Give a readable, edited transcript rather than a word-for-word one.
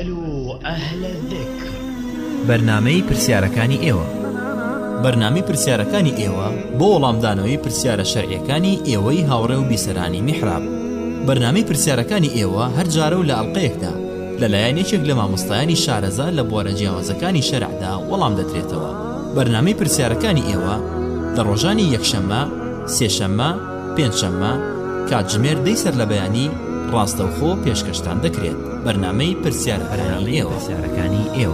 فاسألوا أهل الذكر. بەرنامەی پرسیارەکانی ئێوە. بەرنامەی پرسیارەکانی ئێوە بۆ وەڵامدانەوەی پرسیارە شەرعیەکانی ئێوەی هاوڕێ و بیسەرانی میحراب. بەرنامەی پرسیارەکانی ئێوە هەر جارە و لە ئەڵقەیەکدا لەلایەن یەکێک لە مامۆستایانی شارەزا لە بوارە جیاوازەکانی شەرعدا وەڵام دەدرێتەوە. بەرنامەی پرسیارەکانی ئێوە لە ڕۆژانی یەکشەممە، سێشەممە، پێنجشەممە کاتژمێر دەی سەر لە بەیانی ڕاستەوخۆ پێشکەشتان دەکرێت. بەرنامەی پرسیارەکانی ئێوە.